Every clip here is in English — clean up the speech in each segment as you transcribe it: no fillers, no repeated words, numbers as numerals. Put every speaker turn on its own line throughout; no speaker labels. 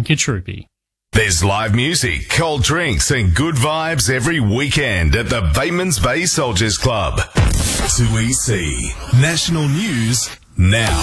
Katroopi.
There's live music, cold drinks and good vibes every weekend at the Batemans Bay Soldiers Club. 2EC National News now.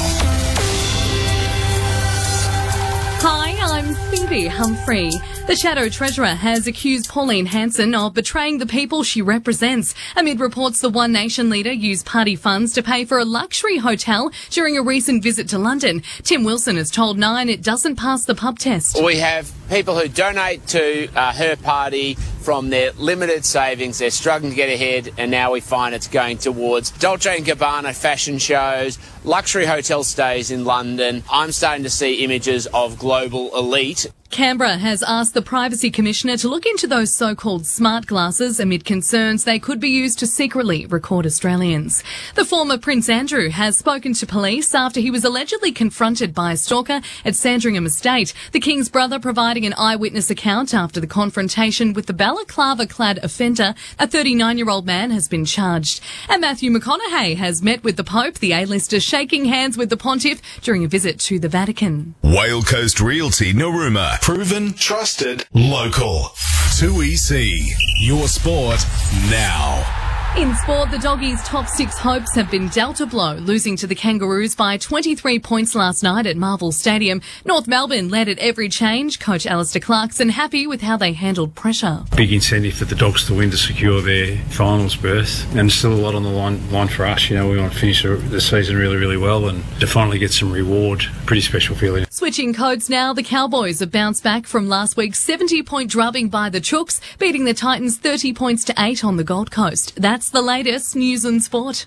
Hi, I'm Phoebe Humphrey. The Shadow Treasurer has accused Pauline Hanson of betraying the people she represents amid reports the One Nation leader used party funds to pay for a luxury hotel during a recent visit to London. Tim Wilson has told Nine it doesn't pass the pub test.
We have people who donate to her party from their limited savings. They're struggling to get ahead, and now we find it's going towards Dolce & Gabbana fashion shows, luxury hotel stays in London. I'm starting to see images of global elite.
Canberra has asked the Privacy Commissioner to look into those so-called smart glasses amid concerns they could be used to secretly record Australians. The former Prince Andrew has spoken to police after he was allegedly confronted by a stalker at Sandringham Estate. The King's brother providing an eyewitness account after the confrontation with the balaclava-clad offender. A 39-year-old man has been charged. And Matthew McConaughey has met with the Pope, the A-lister shaking hands with the Pontiff during a visit to the Vatican.
Whale Coast Realty Narooma. Proven, trusted, local. 2EC. Your sport now.
In sport, the Doggies' top six hopes have been dealt a blow, losing to the Kangaroos by 23 points last night at Marvel Stadium. North Melbourne led at every change. Coach Alistair Clarkson happy with how they handled pressure.
Big incentive for the Dogs to win to secure their finals berth, and still a lot on the line for us. You know, we want to finish the season really, really well and to finally get some reward. Pretty special feeling.
Switching codes now, the Cowboys have bounced back from last week's 70-point drubbing by the Chooks, beating the Titans 30 points to 8 on the Gold Coast. That's the latest news and sport.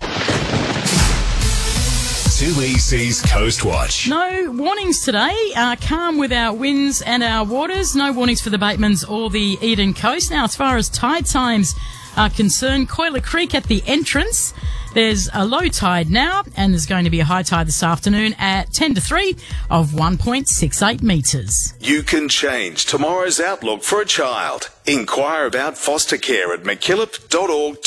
2EC's Coast Watch.
No warnings today. Calm with our winds and our waters. No warnings for the Batemans or the Eden Coast. Now, as far as tide times are concerned, Coiler Creek at the entrance, there's a low tide now, and there's going to be a high tide this afternoon at 10 to 3 of 1.68 metres.
You can change tomorrow's outlook for a child. Inquire about foster care at mckillop.org.au.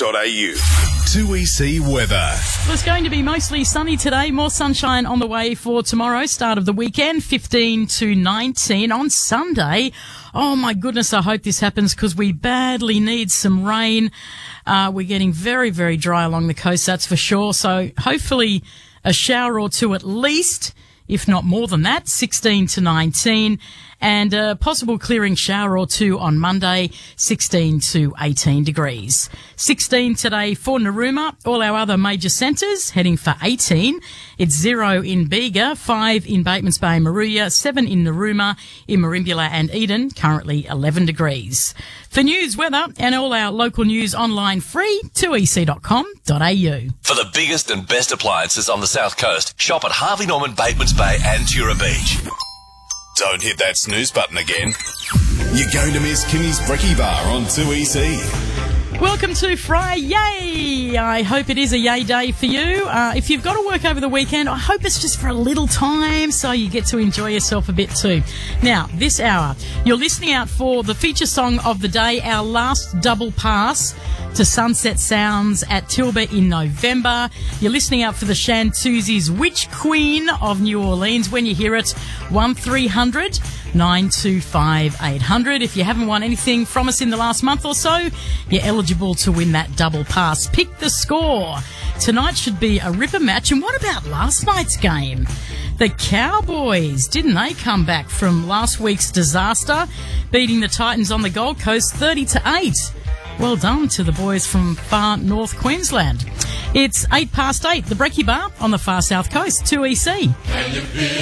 2EC weather.
Well, it's going to be mostly sunny today. More sunshine on the way for tomorrow, start of the weekend, 15 to 19 on Sunday. Oh, my goodness, I hope this happens because we badly need some rain. We're getting very, very dry along the coast, that's for sure. So hopefully a shower or two at least, if not more than that, 16 to 19. And a possible clearing shower or two on Monday, 16 to 18 degrees. 16 today for Narooma. All our other major centres heading for 18. It's 0 in Bega, 5 in Batemans Bay and Moruya, 7 in Narooma, in Merimbula and Eden, currently 11 degrees. For news, weather and all our local news online free, 2ec.com.au.
For the biggest and best appliances on the South Coast, shop at Harvey Norman, Batemans Bay and Tura Beach.
Don't hit that snooze button again. You're going to miss Kimmy's Brekkie Bar on 2EC.
Welcome to Friday. I hope it is a yay day for you. If you've got to work over the weekend, I hope it's just for a little time so you get to enjoy yourself a bit too. Now, this hour, you're listening out for the feature song of the day, our last double pass to Sunset Sounds at Tilba in November. You're listening out for the Shantuzzi's Witch Queen of New Orleans. When you hear it, 1300 925 800. If you haven't won anything from us in the last month or so, you're eligible to win that double pass. Pick the score. Tonight should be a ripper match. And what about last night's game? The Cowboys, didn't they come back from last week's disaster, beating the Titans on the Gold Coast 30 to 8? Well done to the boys from far north Queensland. It's 8 past 8, the Brekkie Bar on the far south coast, 2EC.